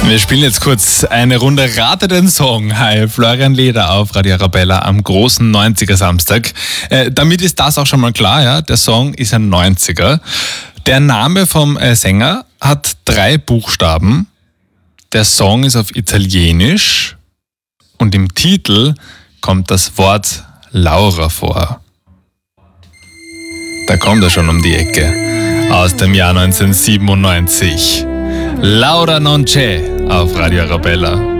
Wir spielen jetzt kurz eine Runde Rate den Song. Hi, Florian Leder auf Radio Arabella am großen 90er Samstag. Damit ist das auch schon mal klar, ja. Der Song ist ein 90er. Der Name vom Sänger hat 3 Buchstaben. Der Song ist auf Italienisch und im Titel kommt das Wort Laura vor. Da kommt er schon um die Ecke. Aus dem Jahr 1997. Laura non c'è auf Radio Arabella.